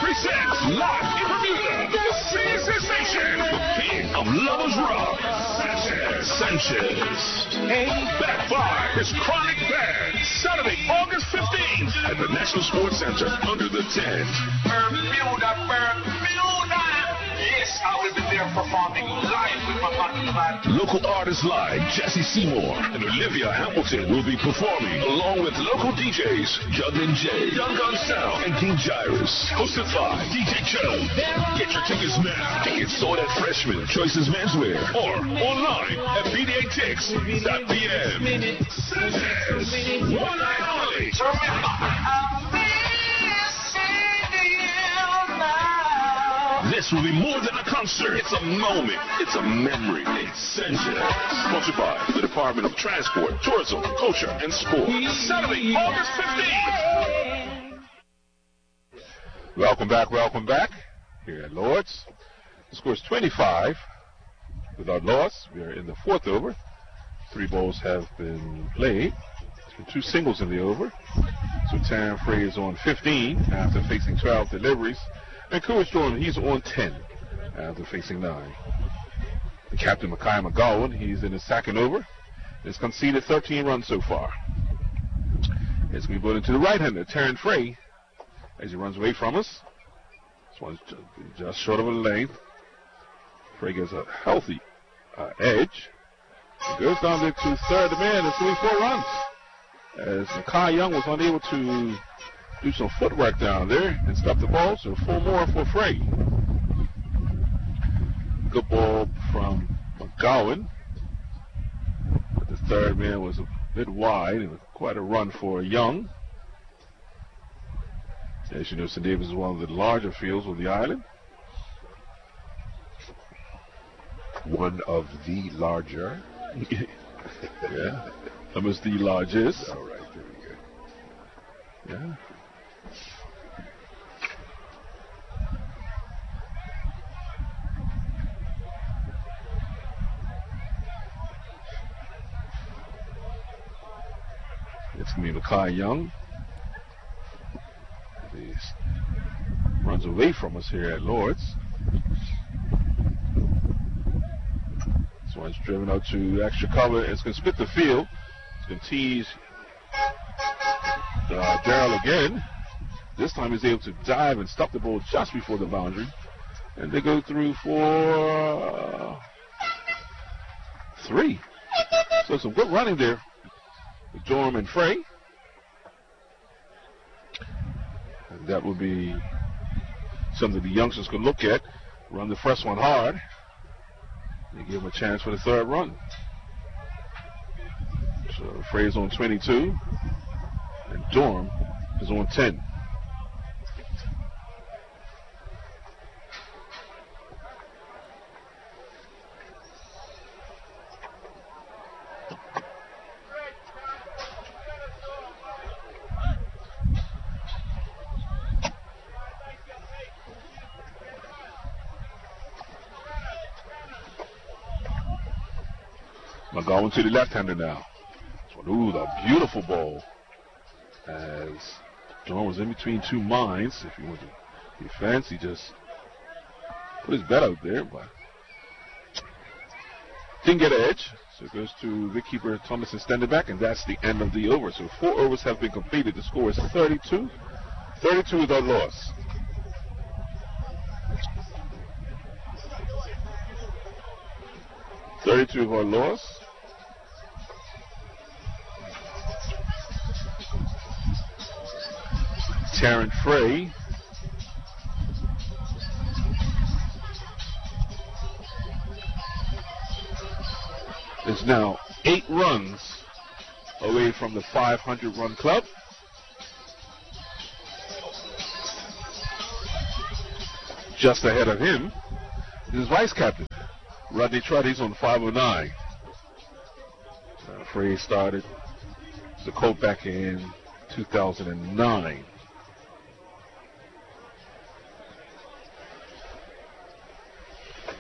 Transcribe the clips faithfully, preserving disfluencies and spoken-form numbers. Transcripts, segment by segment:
presents live in Bermuda, the Sea Sensation, the king of Lovers Rock, Sanchez. Sanchez. Hey. Back by his Chronic Band, Saturday, August fifteenth, at the National Sports Center under the tent. Bermuda, Bermuda. Yes, I will be there performing live with my band. Local artists like Jesse Seymour and Olivia Hamilton will be performing, along with local D Js Juggling J, Young Gun Sound, and King Gyrus. Hosted by D J Chug. Get your tickets now. Tickets sold at Freshman Choices Menswear or online at b d a tix dot p m. Sanchez, one night only. This will be more than a concert. It's a moment. It's a memory. It's Sanchez. Sponsored by the Department of Transport, Tourism, Culture, and Sport. Saturday, August fifteenth. Welcome back, welcome back. Here at Lords. The score is twenty-five. Without loss, we are in the fourth over. Three balls have been played. There's been two singles in the over. So Taryn Frey is on fifteen after facing twelve deliveries. And Courage Jordan, he's on ten after facing nine. The captain, Makai McGowan, he's in his second over. He's conceded thirteen runs so far. As we put into the right-hander, Taryn Frey, as he runs away from us. This one's just short of a length. Frey gets a healthy uh, edge. He goes down there to third man. It's only four runs. As Makai Young was unable to do some footwork down there and stop the ball, so four more for Frey. Good ball from McGowan. But the third man was a bit wide. It was quite a run for Young. As you know, Saint Davis is one of the larger fields of the island. One of the larger. Yeah. Almost the largest. All right, very good. Yeah. It's going to be Makai Young. He runs away from us here at Lords. This one's driven out to extra cover. It's going to split the field. It's going to tease uh, Darrell again. This time he's able to dive and stop the ball just before the boundary. And they go through for uh, three. So some good running there with Dorm and Frey. And that would be something the youngsters could look at. Run the first one hard. They give him a chance for the third run. So Frey's on twenty-two. And Dorm is on ten. McGowan to the left-hander now. Ooh, the beautiful ball. As John was in between two minds. If you want to defense, he just put his bet out there, but didn't get an edge. So it goes to wicketkeeper Thomas and standing back, and that's the end of the over. So four overs have been completed. The score is thirty-two. thirty-two without loss. thirty-two without loss. Taryn Frey is now eight runs away from the five hundred run club. Just ahead of him is his vice captain, Rodney Trott. He's on five oh nine. Uh, Frey started the Colt back in two thousand nine.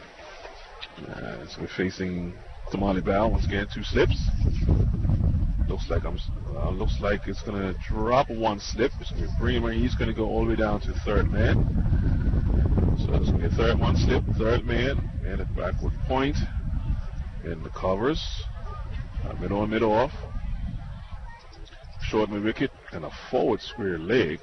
Uh, so we're facing Tamale Bow once again, two slips. No looks like I'm. Uh, looks like it's gonna drop one slip. It's gonna be Bremer. He's gonna go all the way down to third man. So it's gonna be a third one slip, third man, and a backward point, and the covers, uh, mid on, mid off, short mid wicket, and a forward square leg.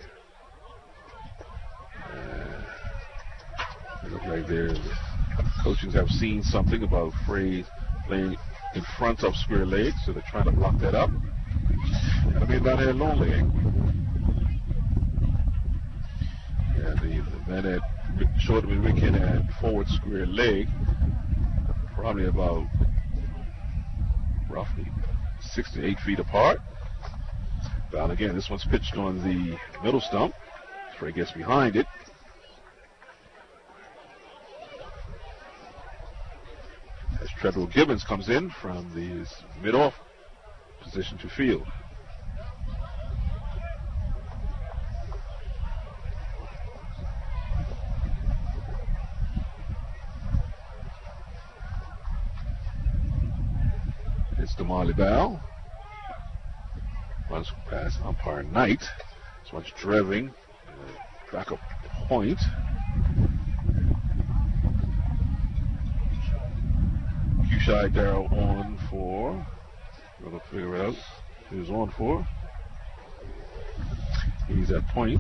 Uh, it looks like their coaches have seen something about Frey playing in front of square leg, so they're trying to block that up. And I mean down here long leg. Yeah, the, the man at short mid wicket and forward square leg, probably about roughly six to eight feet apart. Down again, this one's pitched on the middle stump. Frey gets behind it. As Treadwell Gibbons comes in from the mid-off position to field. It's Damali Bell. Runs past umpire Knight. This one's driving. Uh, back up point. Q-Shy Darrow on for. We're going to figure it out. Who's on for. He's at point.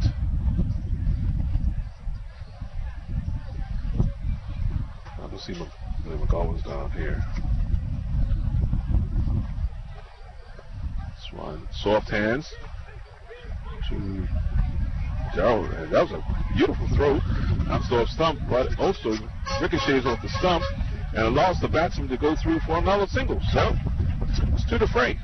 I don't see McGowan's down here. This one, soft hands to Darrow. And that was a beautiful throw. Knocks off stump, but also ricochets off the stump and allows the batsman to go through for another single. So it's to the Frey.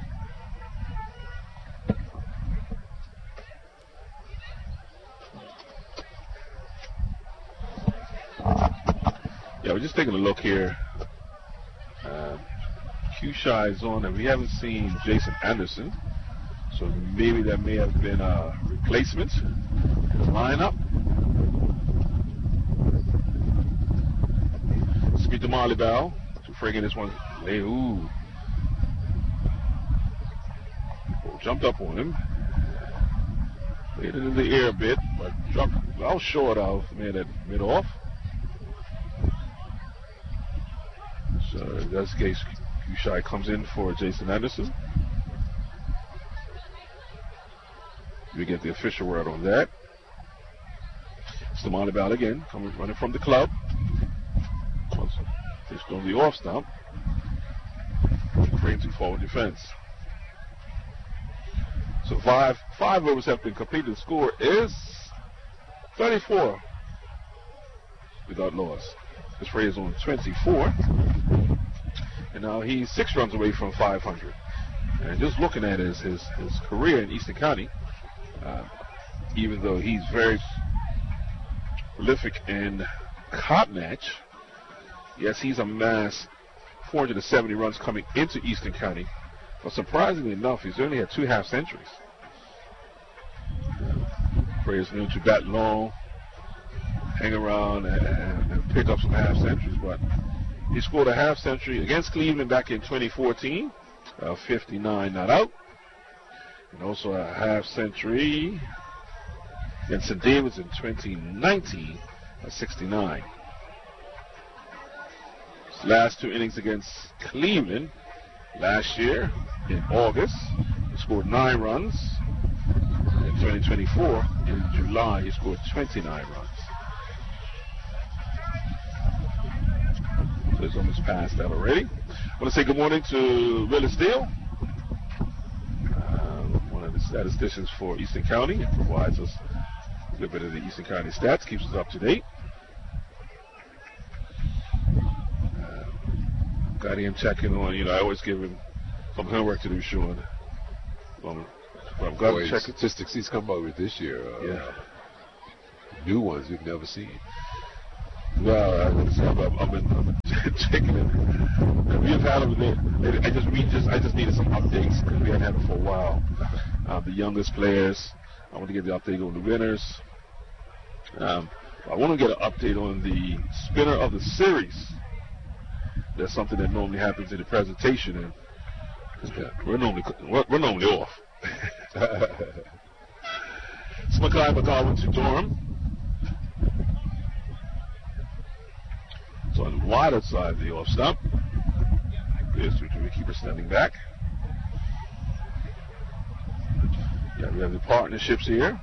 Yeah, we're just taking a look here. Uh, Q-Shy is on, and we haven't seen Jason Anderson. So maybe that may have been a replacement in the lineup. Speed to Marley Bell. To friggin' this one. Hey, ooh. Jumped up on him. Laid it in the air a bit, but jumped well short of made it mid off. So in this case, Q-Shy comes in for Jason Anderson. We get the official word on that. It's the Marley Bell again, coming running from the club. It's on the off stump. Brings to forward defense. So five five overs have been completed. The score is thirty-four without loss. This Frey is on twenty-four. And now he's six runs away from five hundred. And just looking at his his, his career in Eastern County, uh, even though he's very prolific in Cotton Match, yes, he's amassed four hundred seventy runs coming into Eastern County. But surprisingly enough, he's only had two half centuries. Frey is known to bat long, hang around, and, and, and pick up some half centuries. But he scored a half century against Cleveland back in twenty fourteen, uh, fifty-nine not out. And also a half century against Saint David's in twenty nineteen, uh, sixty-nine. His last two innings against Cleveland last year in August, he scored nine runs. In twenty twenty-four, in July, he scored twenty-nine runs. So he's almost past that already. I want to say good morning to Willis Steele, uh, one of the statisticians for Eastern County. It provides us a good bit of the Eastern County stats, keeps us up to date. Uh, got him checking on, you know, I always give him some homework to do, Sean. Um, I'm glad Boy, to check statistics he's come up with this year. Uh, yeah. New ones we've never seen. Well, I've been, I've been checking it. We've had them. I just, we just, I just needed some updates because we hadn't had them for a while. Uh, the youngest players. I want to get the update on the winners. Um, I want to get an update on the spinner of the series. That's something that normally happens in the presentation, and Yeah. We're normally we're, we're normally off. It's Makai McCowan to Durham. So on the wider side of the off stump. There's the keeper standing back. Yeah, we have the partnerships here.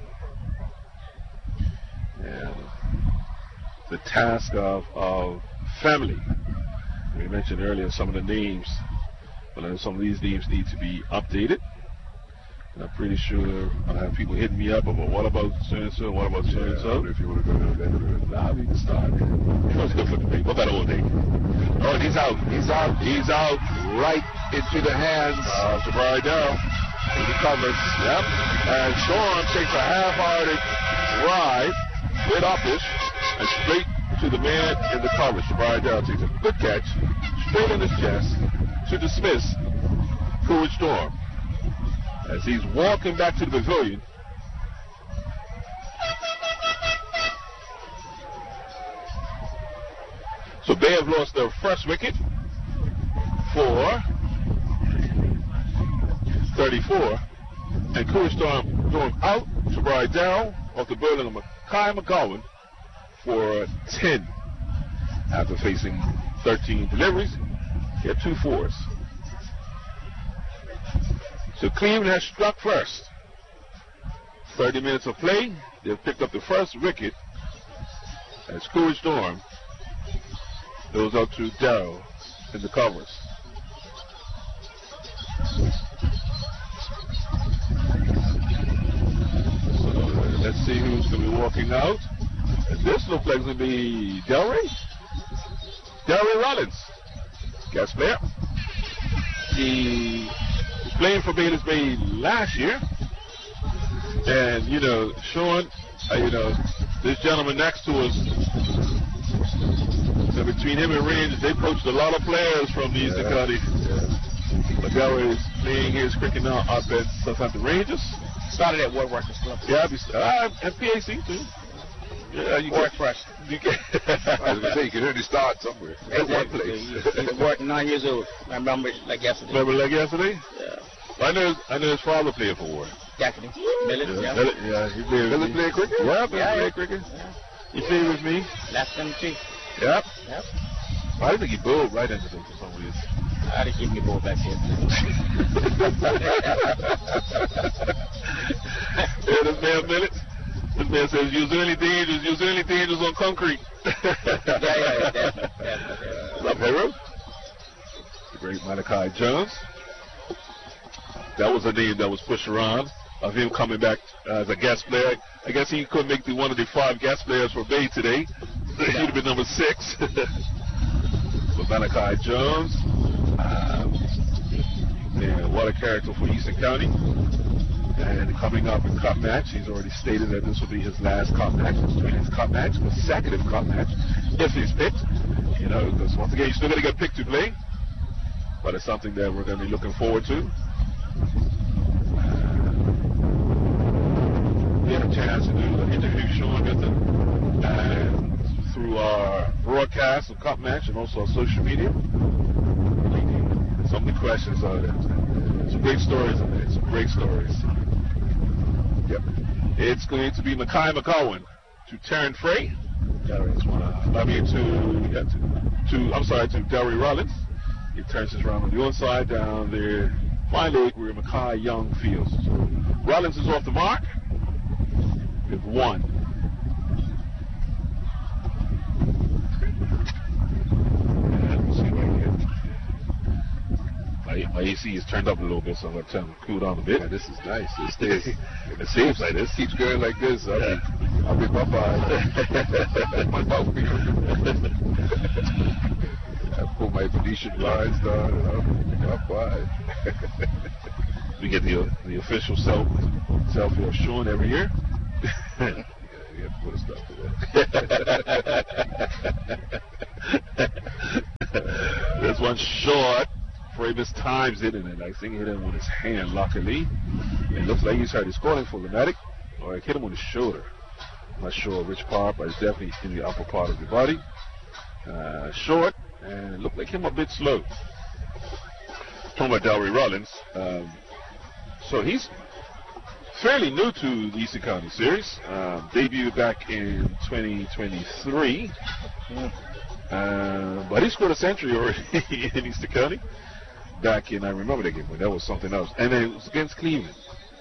And the task of, of family. We mentioned earlier some of the names. But some of these names need to be updated. And I'm pretty sure I'll have people hitting me up about what about so-and-so, what about so-and-so. Yeah, if you want to go down that road. Nah, we can start. What's good for the big? What about old day? Oh, he's out. He's out. He's out. Right into the hands. Uh, Jabari down. He recovers. Yep. And Sean takes a half-hearted ride with uppers and straight to the man in the coverage. Jabari down takes a good catch straight in his chest to dismiss Courage Storm. As he's walking back to the pavilion, so they have lost their first wicket for thirty-four, and Courage Storm going out to ride down off the building of Makai McCowan for ten. After facing thirteen deliveries, he had two fours. So Cleveland has struck first. thirty minutes of play. They've picked up the first wicket as Courage Storm goes out to Darrell in the covers. So let's see who's going to be walking out. And this looks like it's going to be Delray. Delray Rollins. Guest player. He playing for Bayless Bay last year. And, you know, Sean, uh, you know, this gentleman next to us, so between him and Rangers, they poached a lot of players from the Eastern yeah. County. But Delray is playing his cricket now up at Southampton Rangers. Started at Woodworkers Club. Yeah, uh, and P A C too. Yeah, you Work get, fresh. You get I was going to say, you can only start somewhere. At one place. He's working nine years old. I remember it like yesterday. Remember like yesterday? Yeah. I know, I know his father played for Warren. Definitely. Millet, Yeah, yeah. Millet, yeah, he played with Millet me. play cricket? Yeah, Millet Yeah, played yeah. cricket. Yeah. He played with me. Last them too. Yep. Yep. I think he bowled right into them for some reason. I had to keep me ball back here. Yeah, this man Millet. This man says, use any dangers, use any dangers on concrete. yeah, yeah, yeah. Definitely, definitely. What's up, Hero? The great Malachi Jones. That was a name that was pushed around of him coming back as a guest player. I guess he couldn't make the one of the five guest players for Bay today. He'd have been number six. But Malachi Jones, um, yeah, what a character for Eastern County. And coming up in Cup match, he's already stated that this will be his last Cup match. This will be his Cup match, consecutive Cup match, if he's picked. You know, because once again, he's still going to get picked to play. But it's something that we're going to be looking forward to. We had a chance to do an interview Sean with him and through our broadcast of Cup match and also on social media. Some of the questions are there. Some great stories in there. Some great stories. Yep. It's going to be Makai McCowan to Taryn Frey. Terry is one of, I mean, to, yeah, to, to, I'm sorry, to Delray Rollins. He turns his round on the inside down there. My leg where Makai Young fields. So Rollins is off the mark with one. And we'll see if I can get. My, my A C is turned up a little bit, so I'm going to tell him to cool down a bit. Yeah, this is nice. It stays. It seems like this. Keeps going like this. I'll Yeah. be, I'll be bye-bye. My mouth be I pull my Venetian blinds down and I'll be bye-bye. We get the the official self selfie of Sean every year. Yeah, you have to put a stop to that. This one short. Fravis times it, and then I think he hit him with his hand, luckily. It looks like he's hurt. He's calling for Lunatic, or I hit him on the shoulder. I'm not sure which part, but it's definitely in the upper part of the body. Uh, short, and it looked like him a bit slow. talking about Delray Rollins. Um, so he's fairly new to the Eastern County Series. Um, debuted back in twenty twenty-three. Uh, but he scored a century already in Eastern County. Back in, I remember that game, but that was something else. And then it was against Cleveland.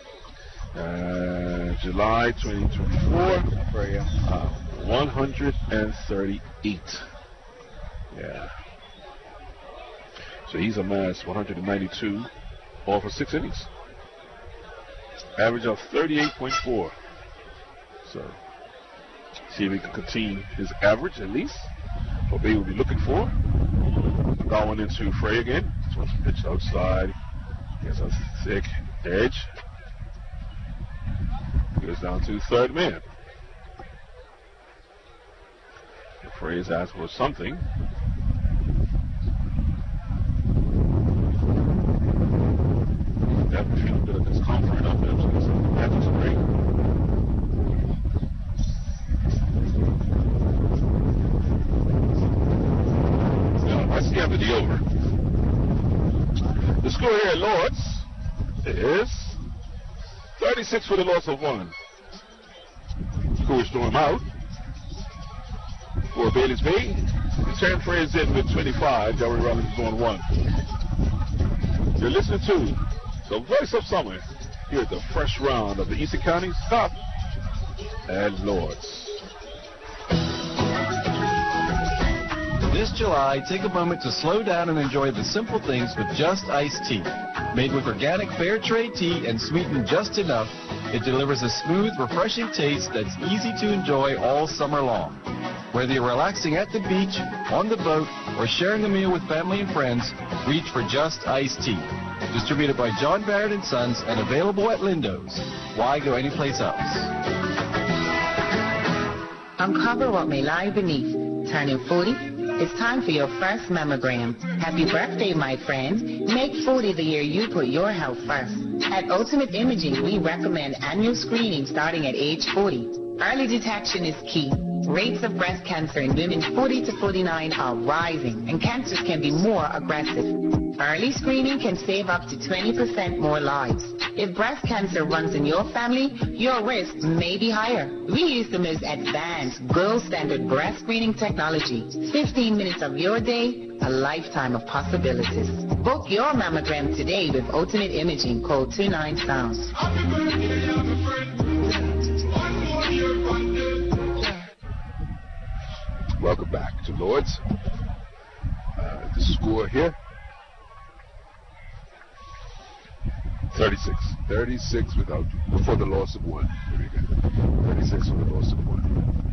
Uh, July twenty twenty-four. Uh, one hundred thirty-eight. Yeah. So he's amassed one hundred ninety-two all for six innings. Average of thirty-eight point four. So, see if he can continue his average at least. What they will be looking for. Going into Frey again. This one's pitched outside. Gets a thick edge. Goes down to third man. Frey is asked for something. Definitely feeling a bit of discomfort up there. So that's just great. Now, that's the end of the over. The score here at Lords is thirty-six for the loss of one. Score storm out for Bailey's Bay. Return Frey's in with twenty-five. Delray Rollins is on one. You're listening to the Voice of Summer here at the fresh round of the Eastern County Stop and Lords. This July, take a moment to slow down and enjoy the simple things with Just Iced Tea. Made with organic fair trade tea and sweetened just enough, it delivers a smooth, refreshing taste that's easy to enjoy all summer long. Whether you're relaxing at the beach, on the boat, or sharing a meal with family and friends, reach for Just Iced Tea. Distributed by John Barrett and Sons and available at Lindo's. Why go anyplace else? Uncover what may lie beneath. Turning forty? It's time for your first mammogram. Happy birthday, my friend. Make forty the year you put your health first. At Ultimate Imaging, we recommend annual screening starting at age forty. Early detection is key. Rates of breast cancer in women forty to forty-nine are rising, and cancers can be more aggressive. Early screening can save up to twenty percent more lives. If breast cancer runs in your family, your risk may be higher. We use the most advanced, gold standard breast screening technology. fifteen minutes of your day, a lifetime of possibilities. Book your mammogram today with Ultimate Imaging. Call two nine sound. Welcome back to Lords. Uh, the score here. thirty-six. thirty-six without, before the loss of one. Very good. thirty-six for the loss of one.